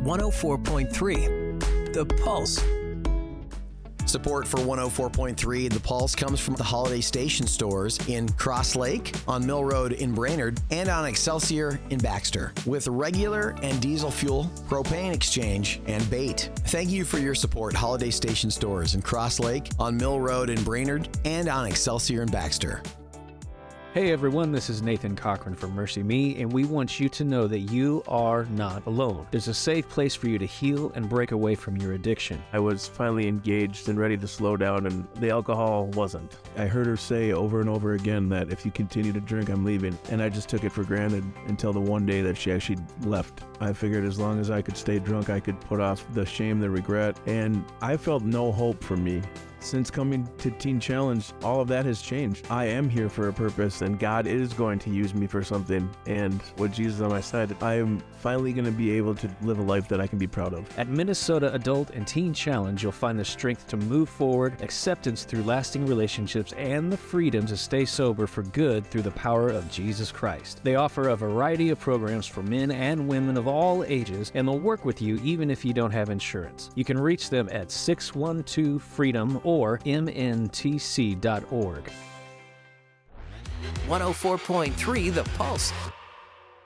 104.3 The Pulse. Support for 104.3 The Pulse comes from the Holiday Station stores in Cross Lake, on Mill Road in Brainerd, and on Excelsior in Baxter, with regular and diesel fuel, propane exchange, and bait. Thank you for your support, Holiday Station stores in Cross Lake, on Mill Road in Brainerd, and on Excelsior in Baxter. Hey everyone, this is Nathan Cochran from Mercy Me, and we want you to know that you are not alone. There's a safe place for you to heal and break away from your addiction. I was finally engaged and ready to slow down, and the alcohol wasn't. I heard her say over and over again that if you continue to drink, I'm leaving, and I just took it for granted until the one day that she actually left. I figured as long as I could stay drunk, I could put off the shame, the regret, and I felt no hope for me. Since coming to Teen Challenge, all of that has changed. I am here for a purpose, and God is going to use me for something. And with Jesus on my side, I am finally going to be able to live a life that I can be proud of. At Minnesota Adult and Teen Challenge, you'll find the strength to move forward, acceptance through lasting relationships, and the freedom to stay sober for good through the power of Jesus Christ. They offer a variety of programs for men and women of all ages, and they'll work with you even if you don't have insurance. You can reach them at 612-FREEDOM or mntc.org. 104.3 The Pulse.